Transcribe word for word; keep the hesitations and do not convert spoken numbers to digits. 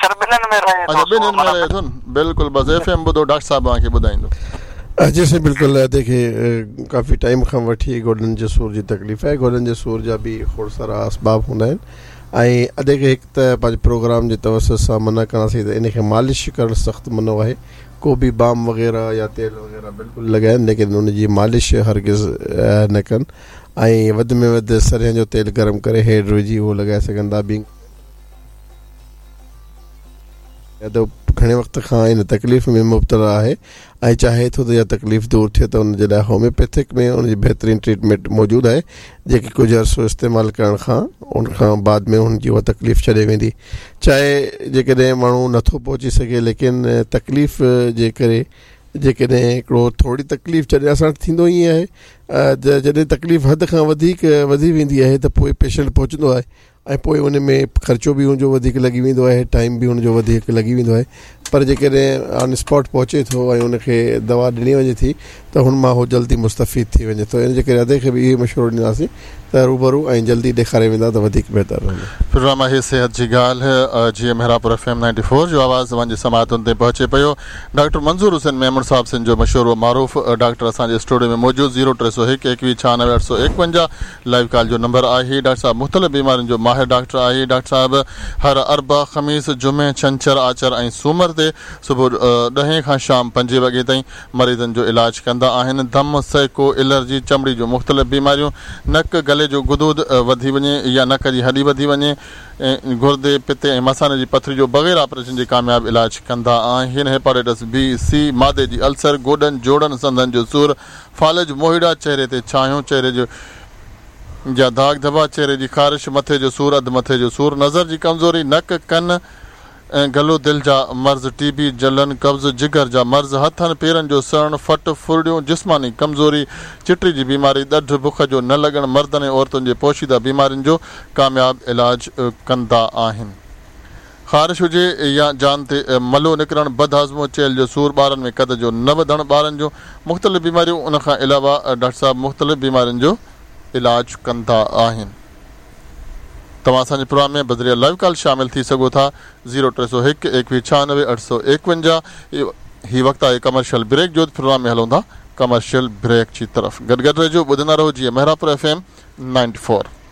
अक्सर ॿिन्हिनि में रहे अच्छा ॿिन्हिनि में रहे थो न बिल्कुलु बसि एफ एम ॿुधो डॉक्टर साहिब तव्हांखे ॿुधाईंदो जी साईं बिल्कुलु देखिए काफ़ी टाइम खां वठी गोॾनि जे सूर जी तकलीफ़ आहे गोॾनि जे सूर जा बि खोड़ सारा असबाब हूंदा आहिनि ऐं अॼु खे हिकु त पंहिंजे प्रोग्राम जे तवसत सां मना कंदासीं त इनखे मालिश करणु सख़्तु मनो आहे को बि बाम वग़ैरह या तेल वग़ैरह बिल्कुलु लॻाइनि लेकिन उनजी मालिश हरगिज़ न कनि ऐं वधि में वधि सरियं जो तेल गरम करे हेड विझी उहो लॻाए सघनि था ॿी त घणे वक़्त खां इन तकलीफ़ में मुब्तला आहे ऐं चाहे थो त इहा तकलीफ़ दूरि थिए त उनजे लाइ होम्योपैथिक में उनजी बहितरीनु ट्रीटमेंट मौजूदु आहे जेकी कुझु अर्सो इस्तेमालु करण खां उन खां बाद में उनजी उहा तकलीफ़ छॾे वेंदी चाहे जेकॾहिं माण्हू नथो पहुची सघे लेकिन तकलीफ़ जे करे जेकॾहिं हिकिड़ो थोरी तकलीफ़ जॾहिं असां वटि थींदो ई आहे जॾहिं तकलीफ़ हद खां वधीक वधी वेंदी आहे त पोइ पेशेंट पहुचंदो आहे ऐं पोइ उन में ख़र्चो बि उनजो वधीक लॻी वेंदो आहे टाइम बि उनजो वधीक लॻी वेंदो आहे पर जेकॾहिं ऑन स्पॉट पहुचे थो ऐं उनखे दवा ॾिनी वञे थी त हुन मां उहो जल्दी मुस्तफ़ीद थी वञे थो इन जे करे अदे खे बि इहो मशवरो ॾींदासीं त रूबरू ऐं जल्दी ॾेखारे वेंदा त वधीक बहितर रहंदो प्रोग्राम आहे सिहत जी ॻाल्हि जीअं Mehrabpur F M ninety four जो आवाज़ तव्हांजे समातुनि ते पहुचे पियो डॉक्टर मंज़ूर हुसैन मेमन साहिब सिंह जो मशहूरु मारूफ़ डॉक्टर असांजे स्टूडियो में मौजूदु ज़ीरो टे सौ हिकु एकवीह छहानवे अठ सौ एकवंजाह लाइव कॉल जो नंबर आहे डॉक्टर साहिब मुख़्तलिफ़ बीमारियुनि जो माहिर डॉक्टर आहे डॉक्टर साहिब हर अरबा ख़मीस जुमे छंछरु आचर ऐं सूमर ते सुबुह ॾहें खां शाम पंजे वॻे ताईं मरीज़नि जो इलाजु कंदा आहिनि दम सैको एलर्जी चमड़ी जो मुख़्तलिफ़ बीमारियूं नक गले जो गुदूद वधी वञे या नक जी हॾी वधी वञे ऐं गुर्दे पिते ऐं मसाने जी पथरी जो बग़ैर ऑपरेशन जे कामयाबु इलाजु कंदा आहिनि हेपाटाइटिस बी सी मादे जी अल्सर गोॾनि जोड़नि संदनि जो सूर फालज मोहिड़ा चहिरे ते छांयूं चहिरे जो या दाग धबा चहिरे जी ख़ारिश मथे जो सूर अधु मथे जो सूर नज़र जी कमज़ोरी नक कन ऐं गलो दिलि जा मर्ज़ टीबी जलन कब्ज़ जिगर जा मर्ज़ हथनि पेरनि जो सड़न फट फुरड़ियूं जिस्मानी कमज़ोरी चिटी जी बीमारी ॾढ बुख जो न लॻणु मर्दनि ऐं औरतुनि जे पोशीदा बीमारियुनि जो कामयाबु इलाजु कंदा आहिनि ख़ारिश हुजे या जान ते मलो निकिरणु बदहाज़मो चेल जो सूर ॿारनि में कद जो न वधणु ॿारनि जो मुख़्तलिफ़ बीमारियूं उनखां अलावा डॉक्टर साहिब मुख़्तलिफ़ बीमारियुनि जो इलाजु कंदा आहिनि तव्हां असांजे प्रोग्राम में बदरिया लाइव कॉल शामिल थी सघो था ज़ीरो टे सौ हिकु एकवीह छहानवे अठ सौ एकवंजाह हीउ वक़्तु आहे कमर्शियल ब्रेक जो प्रोग्राम में हलूं था कमर्शियल ब्रेक जी तरफ़ गॾु गॾु रहिजो ॿुधंदा रहो जीअं Mehrabpur F M ninety four